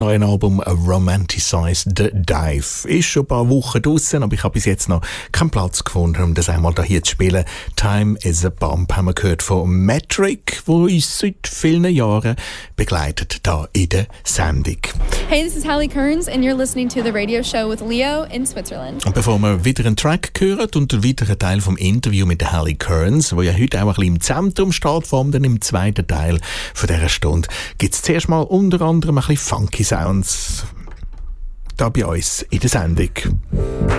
Neuen Album Romanticized Dive ist schon ein paar Wochen draussen, aber ich habe bis jetzt noch keinen Platz gefunden, um das einmal hier zu spielen. Time is a Bomb haben wir gehört von Metric, wo uns seit vielen Jahren begleitet hier in der Sendung. Hey, this is Hallie Kearns and you're listening to the radio show with Leo in Switzerland. Und bevor wir wieder einen Track hören und den weiteren Teil vom Interview mit der Hallie Kearns, wo ja heute auch ein bisschen im Zentrum steht, vor allem dann im zweiten Teil von dieser Stunde, gibt es zuerst mal unter anderem ein bisschen funky Sounds da bei uns in der Sendung.